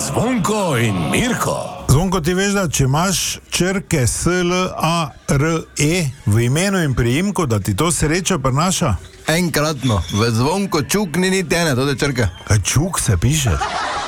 Zvonko in Mirko. Zvonko, ti veš, da če imaš črke S, L, A, R, E v imenu in priimku, da ti to srečo prinaša? Enkratno, v Zvonko Čuk ni niti ene, to je črke. Kaj Čuk se piše?